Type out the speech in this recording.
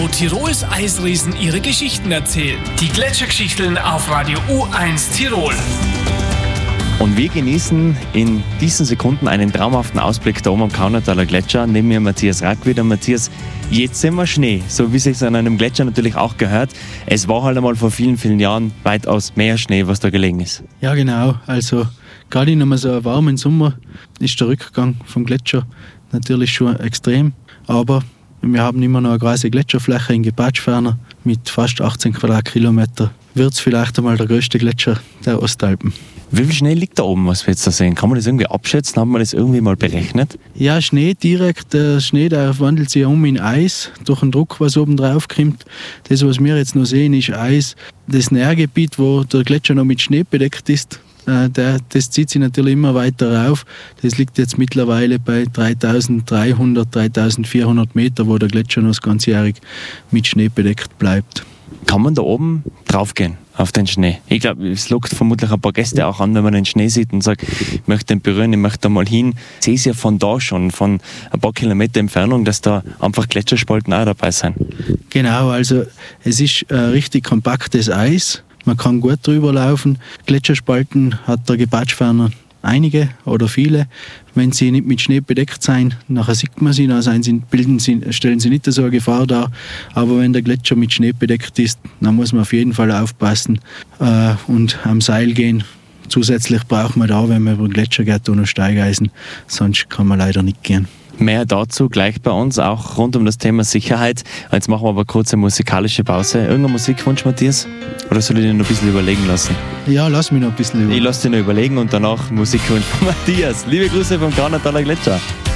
wo Tirols Eisriesen ihre Geschichten erzählen. Die Gletschergeschichten auf Radio U1 Tirol. Und wir genießen in diesen Sekunden einen traumhaften Ausblick da oben am Kaunertaler Gletscher. Neben mir Matthias Rack wieder. Matthias, jetzt sind wir Schnee, so wie es sich an einem Gletscher natürlich auch gehört. Es war halt einmal vor vielen, vielen Jahren weitaus mehr Schnee, was da gelegen ist. Ja genau, also gerade in einem so einem warmen Sommer ist der Rückgang vom Gletscher natürlich schon extrem. Aber wir haben immer noch eine große Gletscherfläche in Gepatschferner mit fast 18 Quadratkilometer. Wird es vielleicht einmal der größte Gletscher der Ostalpen. Wie viel Schnee liegt da oben, was wir jetzt da sehen? Kann man das irgendwie abschätzen? Haben wir das irgendwie mal berechnet? Ja, Schnee direkt. Der Schnee, der wandelt sich um in Eis durch den Druck, was oben drauf kommt. Das, was wir jetzt noch sehen, ist Eis. Das Nährgebiet, wo der Gletscher noch mit Schnee bedeckt ist, das zieht sich natürlich immer weiter rauf. Das liegt jetzt mittlerweile bei 3.300, 3.400 Meter, wo der Gletscher noch das ganzjährig mit Schnee bedeckt bleibt. Kann man da oben draufgehen auf den Schnee? Ich glaube, es lockt vermutlich ein paar Gäste auch an, wenn man den Schnee sieht und sagt, ich möchte den berühren, ich möchte da mal hin. Ich sehe es ja von da schon, von ein paar Kilometer Entfernung, dass da einfach Gletscherspalten auch dabei sind. Genau, also es ist richtig kompaktes Eis. Man kann gut drüber laufen. Gletscherspalten hat der Gepatschferner einige oder viele. Wenn sie nicht mit Schnee bedeckt sind, nachher sieht man sie, dann stellen sie nicht so eine Gefahr dar. Aber wenn der Gletscher mit Schnee bedeckt ist, dann muss man auf jeden Fall aufpassen und am Seil gehen. Zusätzlich braucht man da, wenn man über den Gletscher geht, noch Steigeisen, sonst kann man leider nicht gehen. Mehr dazu gleich bei uns, auch rund um das Thema Sicherheit. Jetzt machen wir aber kurz eine musikalische Pause. Irgendein Musikwunsch, Matthias? Oder soll ich dir noch ein bisschen überlegen lassen? Ja, lass mich noch ein bisschen überlegen. Ich lasse dich noch überlegen und danach Musikwunsch von Matthias. Liebe Grüße vom Kaunertaler Gletscher.